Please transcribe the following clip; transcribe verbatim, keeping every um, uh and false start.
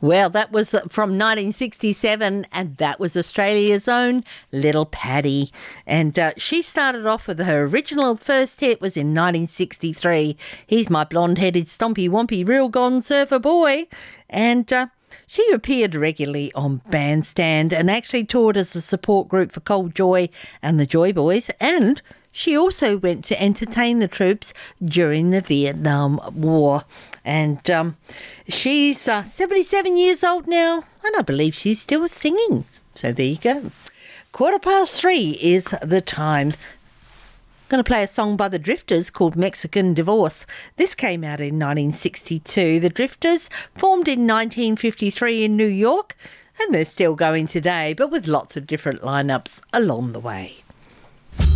Well, that was from nineteen sixty-seven, and that was Australia's own Little Paddy. And uh, she started off with her original first hit was in nineteen sixty-three. He's my blonde-headed, stompy, wompy, real gone surfer boy. And uh, she appeared regularly on Bandstand and actually toured as a support group for Cold Joy and the Joy Boys. And she also went to entertain the troops during the Vietnam War. And um, she's uh, seventy-seven years old now, and I believe she's still singing. So there you go. Quarter past three is the time. I'm going to play a song by the Drifters called Mexican Divorce. This came out in nineteen sixty-two. The Drifters formed in nineteen fifty-three in New York, and they're still going today, but with lots of different lineups along the way.